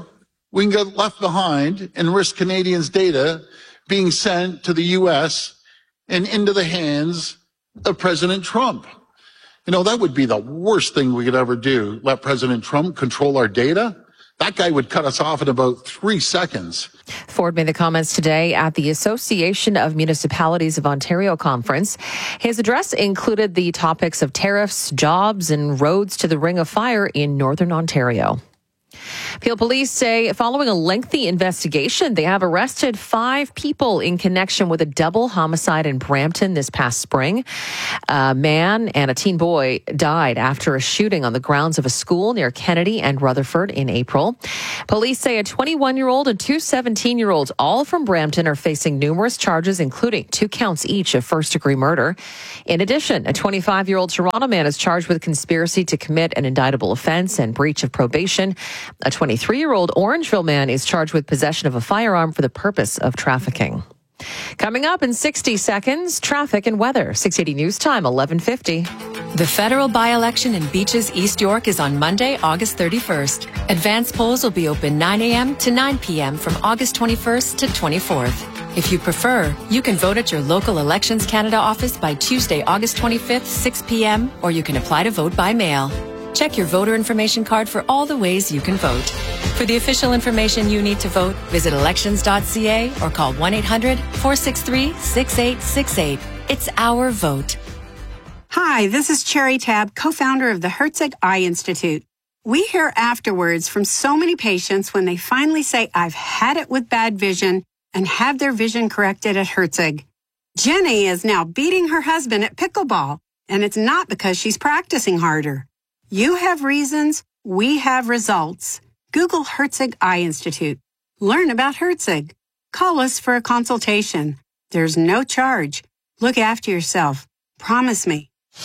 we can get left behind and risk Canadians' data being sent to the U.S. and into the hands of President Trump. You know, that would be the worst thing we could ever do, let President Trump control our data. That guy would cut us off in about 3 seconds. Ford made the comments today at the Association of Municipalities of Ontario conference. His address included the topics of tariffs, jobs, and roads to the Ring of Fire in Northern Ontario. Peel police say following a lengthy investigation, they have arrested 5 people in connection with a double homicide in Brampton this past spring. A man and a teen boy died after a shooting on the grounds of a school near Kennedy and Rutherford in April. Police say a 21-year-old and 2 17-year-olds, all from Brampton, are facing numerous charges, including 2 counts each of first-degree murder. In addition, a 25-year-old Toronto man is charged with conspiracy to commit an indictable offense and breach of probation. A 23-year-old Orangeville man is charged with possession of a firearm for the purpose of trafficking. Coming up in 60 seconds, traffic and weather. 680 News Time, 11:50. The federal by-election in Beaches, East York is on Monday, August 31st. Advance polls will be open 9 a.m. to 9 p.m. from August 21st to 24th. If you prefer, you can vote at your local Elections Canada office by Tuesday, August 25th, 6 p.m., or you can apply to vote by mail. Check your voter information card for all the ways you can vote. For the official information you need to vote, visit elections.ca or call 1-800-463-6868. It's our vote. Hi, this is Cherry Tab, co-founder of the Herzig Eye Institute. We hear afterwards from so many patients when they finally say, I've had it with bad vision, and have their vision corrected at Herzig. Jenny is now beating her husband at pickleball, and it's not because she's practicing harder. You have reasons, we have results. Google Herzig Eye Institute. Learn about Herzig. Call us for a consultation. There's no charge. Look after yourself. Promise me.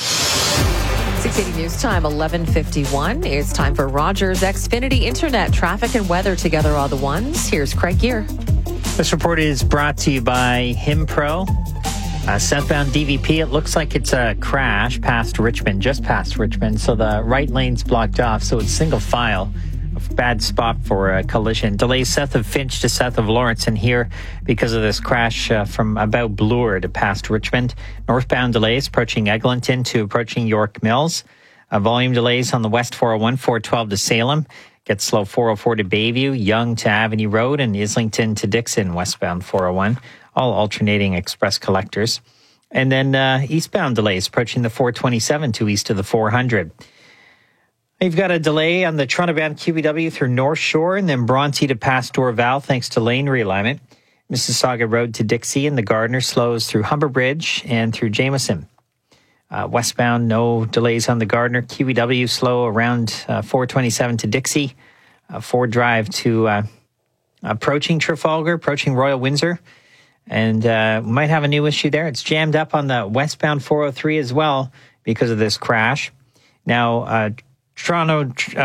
680 News Time, 11:51. It's time for Rogers Xfinity Internet. Traffic and weather together are the ones. Here's Craig Gear. This report is brought to you by Himpro. Southbound DVP, it looks like it's a crash past Richmond, just past Richmond. So the right lane's blocked off, so it's single file. A bad spot for a collision. Delays south of Finch to south of Lawrence, and here because of this crash from about Bloor to past Richmond. Northbound delays approaching Eglinton to approaching York Mills. Volume delays on the West 401, 412 to Salem. Gets slow 404 to Bayview, Yonge to Avenue Road, and Islington to Dixon, westbound 401. All alternating express collectors. And then eastbound delays approaching the 427 to east of the 400. You've got a delay on the Toronto-bound QEW through North Shore and then Bronte to past Dorval thanks to lane realignment. Mississauga Road to Dixie and the Gardner slows through Humber Bridge and through Jameson. Westbound, no delays on the Gardner. QEW slow around 427 to Dixie. Ford Drive to approaching Trafalgar, approaching Royal Windsor. And we might have a new issue there. It's jammed up on the westbound 403 as well because of this crash. Now, Toronto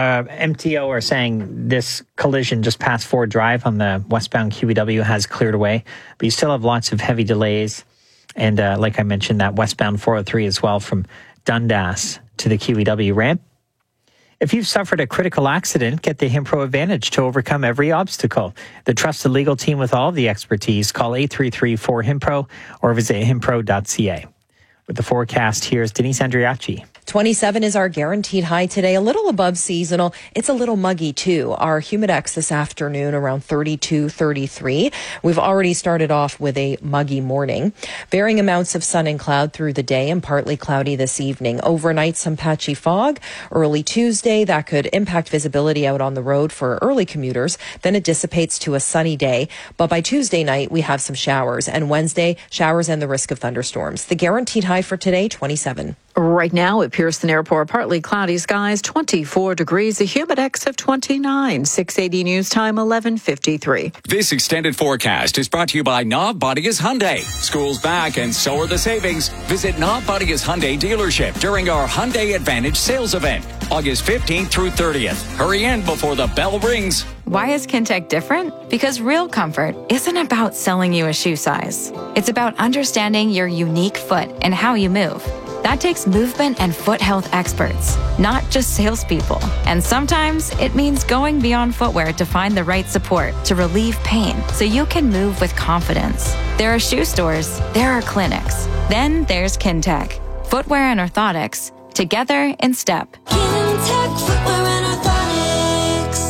MTO are saying this collision just past Ford Drive on the westbound QEW has cleared away. But you still have lots of heavy delays. And like I mentioned, that westbound 403 as well from Dundas to the QEW ramp. If you've suffered a critical accident, get the Himpro Advantage to overcome every obstacle. The trusted legal team with all of the expertise. Call 833-4HIMPRO or visit himpro.ca. With the forecast, here's Denise Andriachi. 27 is our guaranteed high today, a little above seasonal. It's a little muggy too. Our Humidex this afternoon around 32, 33. We've already started off with a muggy morning. Varying amounts of sun and cloud through the day and partly cloudy this evening. Overnight, some patchy fog. Early Tuesday, that could impact visibility out on the road for early commuters. Then it dissipates to a sunny day. But by Tuesday night, we have some showers. And Wednesday, showers and the risk of thunderstorms. The guaranteed high for today, 27. Right now at Pearson Airport, partly cloudy skies, 24 degrees, a Humidex of 29. 680 News Time, 11:53. This extended forecast is brought to you by Knob Bodia's Hyundai. School's back and so are the savings. Visit Knob Bodia's Hyundai dealership during our Hyundai Advantage sales event, August 15th through 30th. Hurry in before the bell rings. Why is Kintec different? Because real comfort isn't about selling you a shoe size. It's about understanding your unique foot and how you move. That takes movement and foot health experts, not just salespeople. And sometimes it means going beyond footwear to find the right support to relieve pain so you can move with confidence. There are shoe stores, there are clinics. Then there's Kintec, footwear and orthotics, together in step. Kintec Footwear and Orthotics.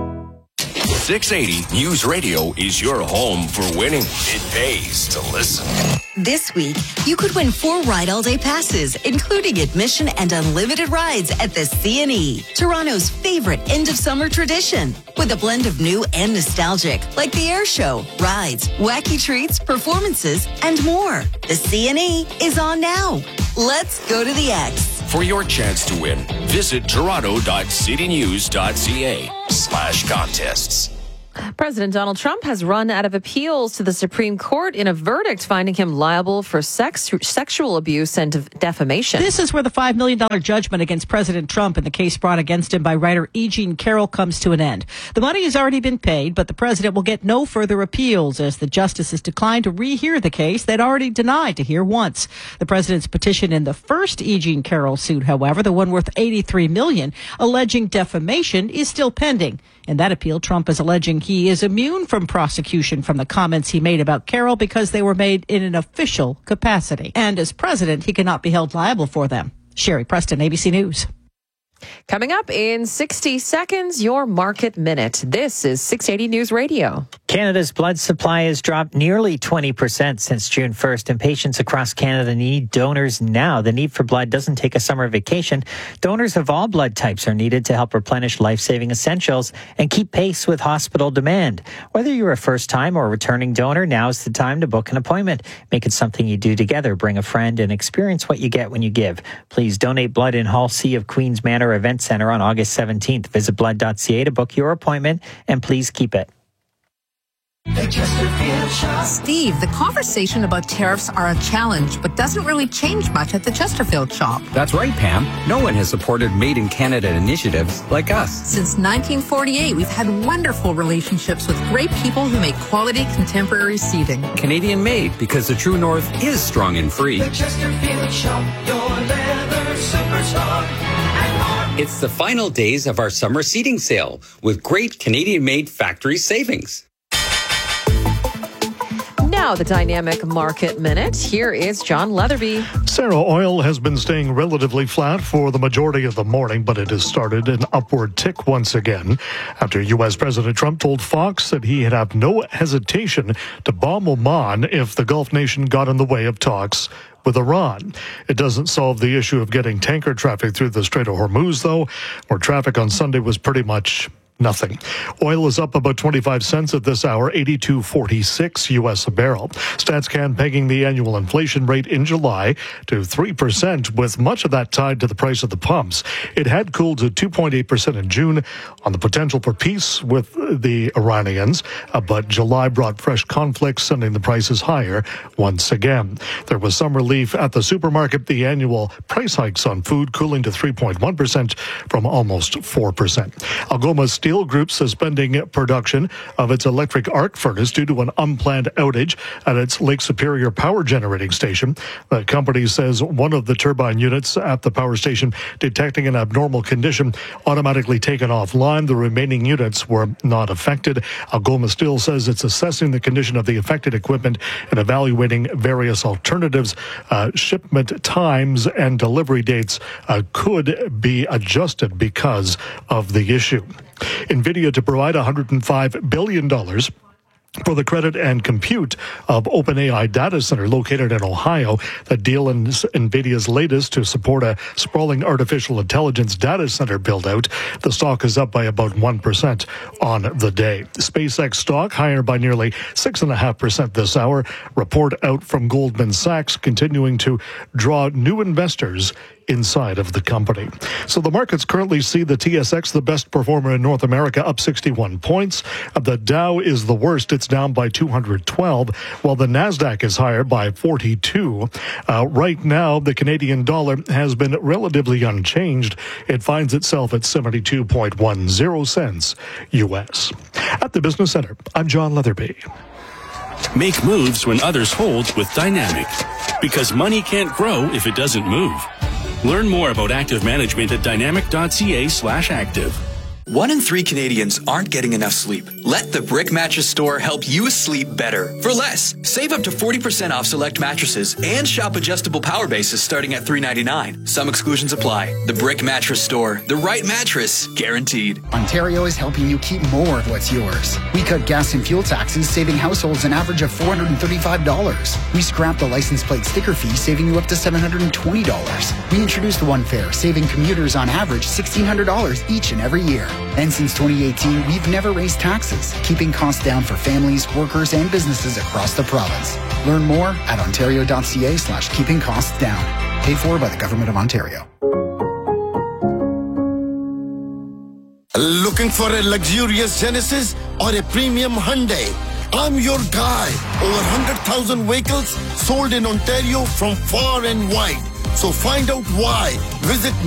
680 News Radio is your home for winning. It pays to listen. This week, you could win 4 Ride All Day passes, including admission and unlimited rides at the C&E, Toronto's favorite end-of-summer tradition. With a blend of new and nostalgic, like the air show, rides, wacky treats, performances, and more. The C&E is on now. Let's go to the X. For your chance to win, visit toronto.citynews.ca/contests. President Donald Trump has run out of appeals to the Supreme Court in a verdict finding him liable for sexual abuse and defamation. This is where the $5 million judgment against President Trump and the case brought against him by writer E. Jean Carroll comes to an end. The money has already been paid, but the president will get no further appeals as the justices declined to rehear the case they'd already denied to hear once. The president's petition in the first E. Jean Carroll suit, however, the one worth $83 million, alleging defamation, is still pending. In that appeal, Trump is alleging he is immune from prosecution from the comments he made about Carroll because they were made in an official capacity. And as president, he cannot be held liable for them. Sherry Preston, ABC News. Coming up in 60 seconds, your Market Minute. This is 680 News Radio. Canada's blood supply has dropped nearly 20% since June 1st, and patients across Canada need donors now. The need for blood doesn't take a summer vacation. Donors of all blood types are needed to help replenish life-saving essentials and keep pace with hospital demand. Whether you're a first-time or returning donor, now's the time to book an appointment. Make it something you do together. Bring a friend and experience what you get when you give. Please donate blood in Hall C of Queen's Manor Event Center on August 17th. Visit blood.ca to book your appointment, and please keep it. Steve, the conversation about tariffs are a challenge, but doesn't really change much at the Chesterfield shop. That's right, Pam. No one has supported Made in Canada initiatives like us. Since 1948, we've had wonderful relationships with great people who make quality contemporary seating. Canadian made, because the true north is strong and free. The Chesterfield Shop, your leather superstar. It's the final days of our summer seating sale with great Canadian-made factory savings. Now the Dynamic Market Minute. Here is John Leatherby. Sarah, oil has been staying relatively flat for the majority of the morning, but it has started an upward tick once again after U.S. President Trump told Fox that he'd have no hesitation to bomb Oman if the Gulf nation got in the way of talks with Iran. It doesn't solve the issue of getting tanker traffic through the Strait of Hormuz, though, where traffic on Sunday was pretty much nothing. Oil is up about 25 cents at this hour, 82.46 U.S. a barrel. StatsCan pegging the annual inflation rate in July to 3%, with much of that tied to the price of the pumps. It had cooled to 2.8% in June on the potential for peace with the Iranians, but July brought fresh conflicts, sending the prices higher once again. There was some relief at the supermarket. The annual price hikes on food cooling to 3.1% from almost 4%. Algoma Steel Group suspending production of its electric arc furnace due to an unplanned outage at its Lake Superior power generating station. The company says one of the turbine units at the power station detecting an abnormal condition automatically taken offline. The remaining units were not affected. Algoma Steel says it's assessing the condition of the affected equipment and evaluating various alternatives. Shipment times and delivery dates could be adjusted because of the issue. NVIDIA to provide $105 billion for the credit and compute of OpenAI data center located in Ohio. The deal is NVIDIA's latest to support a sprawling artificial intelligence data center build-out. The stock is up by about 1% on the day. SpaceX stock higher by nearly 6.5% this hour. Report out from Goldman Sachs continuing to draw new investors inside of the company. So the markets currently see the TSX, the best performer in North America, up 61 points. The Dow is the worst. It's down by 212, while the NASDAQ is higher by 42. Right now, the Canadian dollar has been relatively unchanged. It finds itself at 72.10 cents U.S. At the Business Center, I'm John Leatherby. Make moves when others hold with Dynamic. Because money can't grow if it doesn't move. Learn more about active management at dynamic.ca/active. 1 in 3 Canadians aren't getting enough sleep. Let the Brick Mattress Store help you sleep better for less. Save up to 40% off select mattresses and shop adjustable power bases starting at $3.99. Some exclusions apply. The Brick Mattress Store. The right mattress, guaranteed. Ontario is helping you keep more of what's yours. We cut gas and fuel taxes, saving households an average of $435. We scrapped the license plate sticker fee, saving you up to $720. We introduced One Fare, saving commuters on average $1,600 each and every year. And since 2018, we've never raised taxes, keeping costs down for families, workers, and businesses across the province. Learn more at ontario.ca/keeping costs down. Paid for by the Government of Ontario. Looking for a luxurious Genesis or a premium Hyundai? I'm your guy. Over 100,000 vehicles sold in Ontario from far and wide. So find out why. Visit